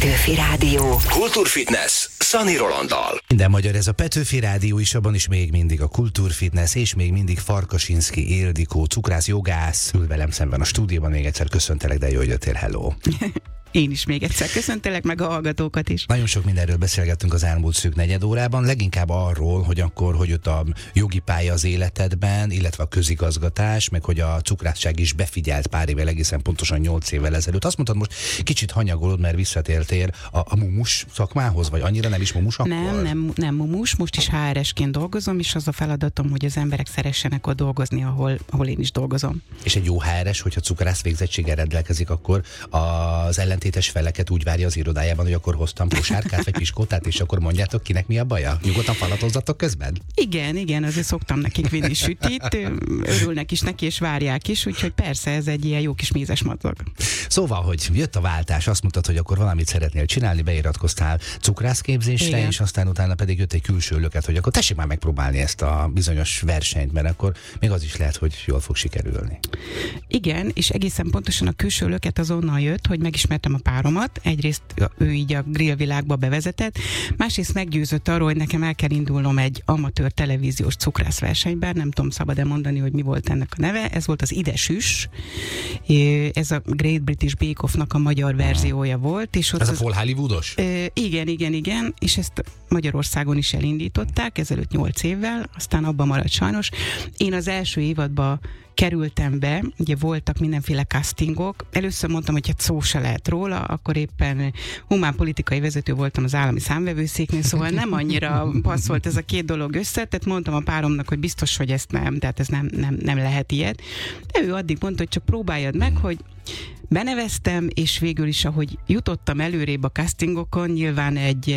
Petőfi Rádió. Kultúrfitness Szani Rolanddal. Minden magyar, ez a Petőfi Rádió is, abban is még mindig a Kultúrfitness, és még mindig Farkasinszky Ildikó, cukrász, jogász ül velem szemben a stúdióban. Még egyszer köszöntelek, de jó, hogy jöttél, hello! Én is még egyszer köszöntelek, meg a hallgatókat is. Nagyon sok mindenről beszélgettünk az elmúlt szűk negyed órában, leginkább arról, hogy akkor, hogy ott a jogi pálya az életedben, illetve a közigazgatás, meg hogy a cukrászság is befigyelt pár évvel, egészen pontosan 8 évvel ezelőtt. Azt mondtad, most kicsit hanyagolod, mert visszatértél a mumus szakmához, vagy annyira nem is mumus akkor? Nem mumus, most is HR-esként dolgozom, és az a feladatom, hogy az emberek szeressenek ott dolgozni, ahol én is dolgozom. És egy jó HR-es, hogyha cukrász végzettséggel rendelkezik, akkor az ellentétes feleket úgy várja az irodájában, hogy akkor hoztam kosárkát vagy piskótát, és akkor mondjátok, kinek mi a baja? Nyugodtan falatozzatok közben? Igen, azért szoktam nekik vinni sütit, örülnek is neki, és várják is, úgyhogy persze ez egy ilyen jó kis mézes madzag. Szóval, hogy jött a váltás, azt mondtad, hogy akkor valamit szeretnél csinálni, beiratkoztál cukrászképzésre, és aztán utána pedig jött egy külső löket, hogy akkor tessék már megpróbálni ezt a bizonyos versenyt, mert akkor még az is lehet, hogy jól fog sikerülni. Igen, és egészen pontosan a külső löket azonnal jött, hogy megismertem a páromat. Egyrészt ő így a grillvilágba bevezetett, másrészt meggyőzött arról, hogy nekem el kell indulnom egy amatőr televíziós cukrászversenyben, nem tudom szabad-e mondani, hogy mi volt ennek a neve, ez volt az Ide Süss, ez a Great British Bake Off-nak a magyar verziója volt. És ott ez a full Hollywoodos? Igen, és ezt Magyarországon is elindították, ezelőtt 8 évvel, aztán abban maradt sajnos. Én az első évadban kerültem be, ugye voltak mindenféle castingok. Először mondtam, hogy hát szó se lehet róla, akkor éppen humánpolitikai vezető voltam az állami számvevőszéknél, szóval nem annyira passzolt ez a két dolog össze, tehát mondtam a páromnak, hogy biztos, hogy ezt nem, tehát ez nem lehet ilyet. De ő addig mondta, hogy csak próbáljad meg, hogy beneveztem, és végül is, ahogy jutottam előrébb a castingokon, nyilván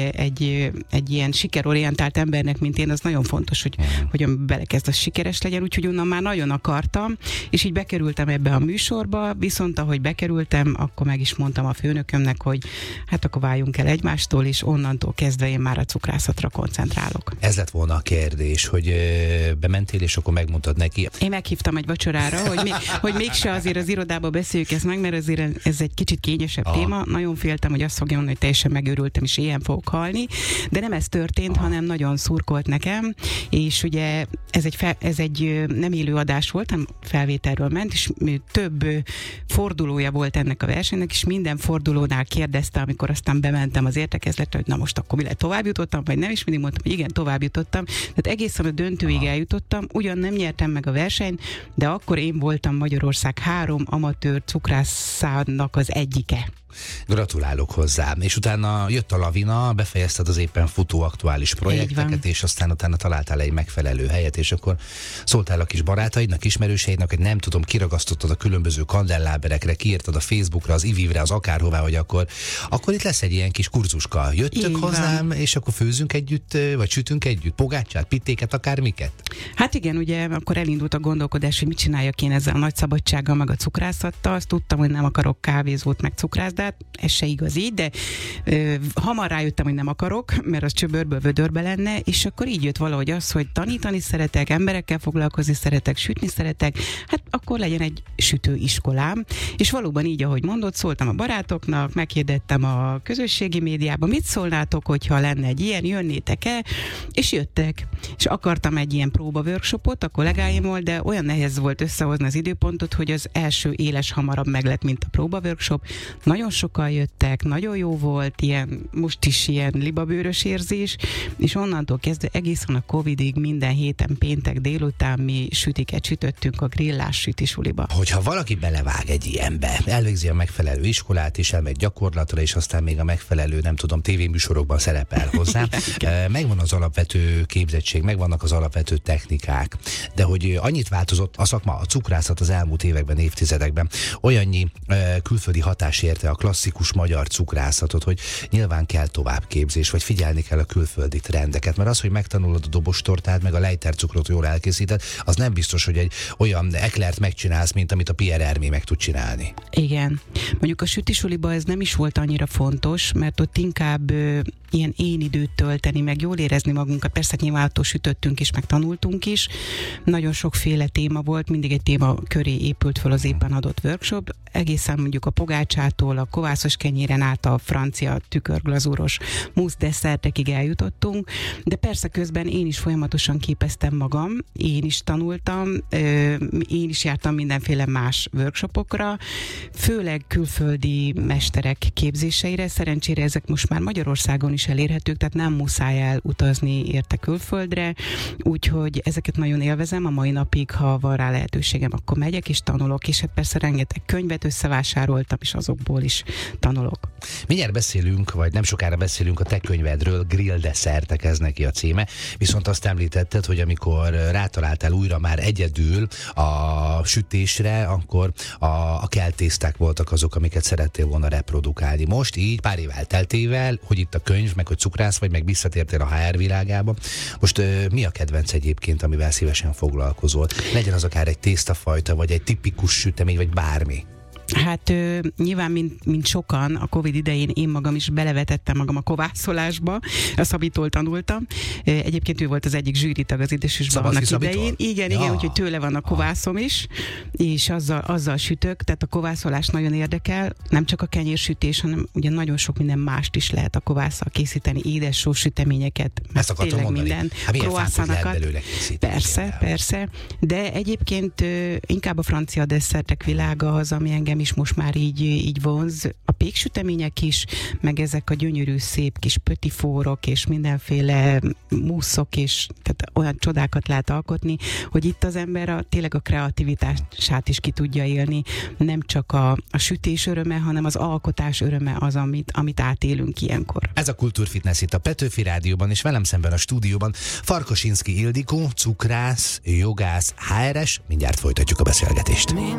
egy ilyen sikerorientált embernek, mint én, az nagyon fontos, hogy belekezd, az sikeres legyen, úgyhogy onnan már nagyon akartam, és így bekerültem ebbe a műsorba, viszont ahogy bekerültem, akkor meg is mondtam a főnökömnek, hogy hát akkor váljunk el egymástól, és onnantól kezdve én már a cukrászatra koncentrálok. Ez lett volna a kérdés, hogy bementél, és akkor megmondtad neki. Én meghívtam egy vacsorára, hogy mégse azért az irodába beszéljük ezt meg, mert azért ez egy kicsit kényesebb téma. Nagyon féltem, hogy azt fogja mondani, hogy teljesen megőrültem, és ilyen fogok halni, de nem ez történt, hanem nagyon szurkolt nekem, és ugye ez egy nem élő adás volt, hanem felvételről ment, és több fordulója volt ennek a versenynek, és minden fordulónál kérdezte, amikor aztán bementem az értekezletre, hogy na most akkor mi lett, tovább jutottam, vagy nem, és mindig mondtam, hogy igen, tovább jutottam. Tehát egészen a döntőig eljutottam, ugyan nem nyertem meg a versenyt, de akkor én voltam Magyarország 3 amatőr cukrászának az egyike. Gratulálok hozzá. És utána jött a lavina, befejezted az éppen futó aktuális projekteket, és aztán utána találtál egy megfelelő helyet, és akkor szóltál a kis barátaidnak, ismerőseidnek, hogy nem tudom, kiragasztottad a különböző kandelláberekre, kiírtad a Facebookra, az ivivre, az akárhová, hogy akkor itt lesz egy ilyen kis kurzuska. Jöttök hozzám, és akkor főzünk együtt, vagy sütünk együtt, pogácsát, pittéket, akármiket? Hát igen, ugye akkor elindult a gondolkodás, hogy mit csináljak én ezzel a nagy szabadsággal, meg a cukrászattal. Azt tudtam, hogy nem akarok kávézót, meg cukrászdát, ez se igaz így, de hamar rájöttem, hogy nem akarok, mert az csöbörből vödörbe lenne, és akkor így jött valahogy az, hogy tanítani szeretek, emberekkel foglalkozni szeretek, sütni szeretek, hát akkor legyen egy sütőiskolám, és valóban így, ahogy mondod, szóltam a barátoknak, meghirdettem a közösségi médiában, mit szólnátok, hogyha lenne egy ilyen, jönnétek-e, és jöttek, és akartam egy ilyen próba-workshopot a kollégáimmal, de olyan nehéz volt összehozni az időpontot, hogy az első éles hamarabb meglett, mint a próba-workshop. Nagyon sokan jöttek, nagyon jó volt, most is ilyen libabőrös érzés, és onnantól kezdve egészen a Covidig minden héten péntek délután mi sütiket sütöttünk a grillás sütisuliba. Hogyha valaki belevág egy ilyenbe, elvégzi a megfelelő iskolát, és elmegy gyakorlatra, és aztán még a megfelelő, nem tudom, tévéműsorokban szerepel hozzá, megvan az alapvető képzettség, megvannak az alapvető technikák, de hogy annyit változott a szakma, a cukrászat az elmúlt években, évtizedekben, olyannyi külföldi hatás érte a klasszikus magyar cukrászatot, hogy nyilván kell továbbképzés, vagy figyelni kell a külföldi trendeket, mert az, hogy megtanulod a dobostortát, meg a lejtercukrot jól elkészíted, az nem biztos, hogy egy olyan eklert megcsinálsz, mint amit a Pierre Hermé meg tud csinálni. Igen. Mondjuk a sütisuliba ez nem is volt annyira fontos, mert ott inkább ilyen én időt tölteni, meg jól érezni magunkat. Persze nyilván attól sütöttünk is, meg tanultunk is. Nagyon sokféle téma volt, mindig egy téma köré épült föl az éppen adott workshop. Egészen mondjuk a pogácsától, a a kovászos kenyéren át a francia tükörglazúros musz desszertekig eljutottunk, de persze közben én is folyamatosan képeztem magam, én is tanultam, én is jártam mindenféle más workshopokra, főleg külföldi mesterek képzéseire. Szerencsére ezek most már Magyarországon is elérhetők, tehát nem muszáj elutazni érte külföldre, úgyhogy ezeket nagyon élvezem, a mai napig, ha van rá lehetőségem, akkor megyek és tanulok, és hát persze rengeteg könyvet összevásároltam, és azokból is tanulok. Mindjárt beszélünk, vagy nem sokára beszélünk a te könyvedről, Grill desszertek, ez neki a címe, viszont azt említetted, hogy amikor rátaláltál újra már egyedül a sütésre, akkor a keltészták voltak azok, amiket szerettél volna reprodukálni. Most így pár év elteltével, hogy itt a könyv, meg hogy cukrász vagy, meg visszatértél a HR világába. Most mi a kedvenc egyébként, amivel szívesen foglalkozol? Legyen az akár egy tésztafajta, vagy egy tipikus sütemény, vagy bármi. Hát nyilván, mint sokan, a Covid idején én magam is belevetettem magam a kovászolásba, a Szabitól tanultam. Egyébként ő volt az egyik zsűritag az Édesüsben annak idején. Igen, úgyhogy tőle van a kovászom is, és azzal sütök, tehát a kovászolás nagyon érdekel, nem csak a kenyérsütés, hanem ugye nagyon sok minden mást is lehet a kovásszal készíteni, édes sós süteményeket, ezt akartam mondani. Minden, croissanokat. Persze, de egyébként inkább a francia desszertek világa az, ami engem is most már így vonz. A péksütemények is, meg ezek a gyönyörű szép kis pötifórok, és mindenféle muszok, és tehát olyan csodákat lehet alkotni, hogy itt az ember tényleg a kreativitását is ki tudja élni. Nem csak a sütés öröme, hanem az alkotás öröme az, amit átélünk ilyenkor. Ez a Kultúrfitness itt a Petőfi Rádióban, és velem szemben a stúdióban Farkasinszky Ildikó, cukrász, jogász, HR-es. Mindjárt folytatjuk a beszélgetést.